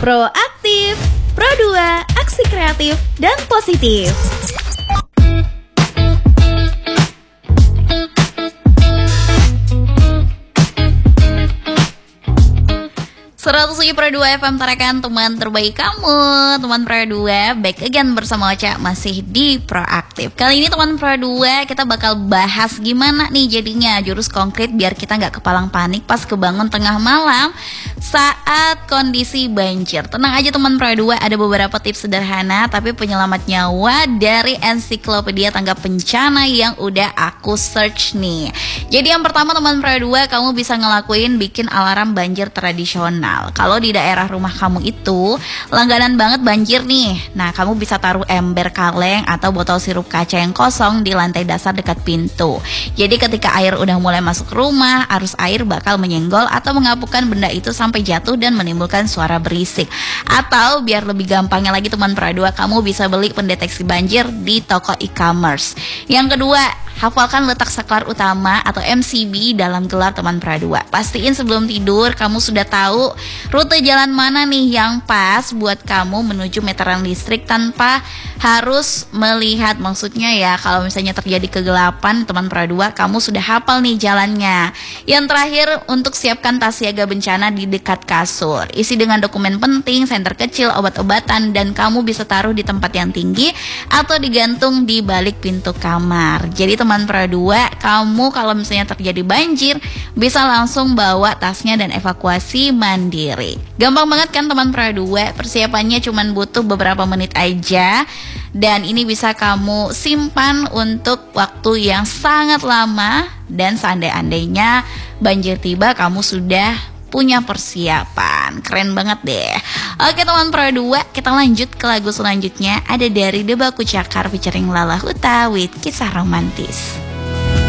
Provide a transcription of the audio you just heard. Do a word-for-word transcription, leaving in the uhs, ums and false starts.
Proaktif, Pro dua, aksi kreatif dan positif. seratus tujuh Pro dua F M Tarakan, teman terbaik kamu. Teman Pro dua, back again bersama Ocha, masih di Proaktif. Kali ini teman Pro dua, kita bakal bahas gimana nih jadinya jurus konkret biar kita gak kepalang panik pas kebangun tengah malam saat kondisi banjir. Tenang aja teman Pro dua, ada beberapa tips sederhana tapi penyelamat nyawa dari ensiklopedia tanggap bencana yang udah aku search nih. Jadi yang pertama teman Pro dua, kamu bisa ngelakuin bikin alarm banjir tradisional. Kalau di daerah rumah kamu itu langganan banget banjir nih, nah kamu bisa taruh ember kaleng atau botol sirup kaca yang kosong di lantai dasar dekat pintu. Jadi ketika air udah mulai masuk rumah, arus air bakal menyenggol atau mengapukan benda itu sampai jatuh dan menimbulkan suara berisik. Atau biar lebih gampangnya lagi teman Pro dua, kamu bisa beli pendeteksi banjir di toko e-commerce. Yang kedua, hafalkan letak saklar utama atau M C B dalam gelar teman Pro dua. Pastiin sebelum tidur kamu sudah tahu rute jalan mana nih yang pas buat kamu menuju meteran listrik tanpa harus melihat. Maksudnya ya, kalau misalnya terjadi kegelapan teman Pro dua, kamu sudah hafal nih jalannya. Yang terakhir, untuk siapkan tas siaga bencana di dekat kasur. Isi dengan dokumen penting, senter kecil, obat-obatan, dan kamu bisa taruh di tempat yang tinggi atau digantung di balik pintu kamar. Jadi teman Pro dua, kamu kalau misalnya terjadi banjir bisa langsung bawa tasnya dan evakuasi mandiri. Gampang banget kan teman Pro dua, persiapannya cuma butuh beberapa menit aja. Dan ini bisa kamu simpan untuk waktu yang sangat lama. Dan seandai-andainya banjir tiba, kamu sudah punya persiapan. Keren banget deh. Oke teman Pro dua, kita lanjut ke lagu selanjutnya. Ada dari Debaku Cakar featuring Lala Huta with Kisah Romantis.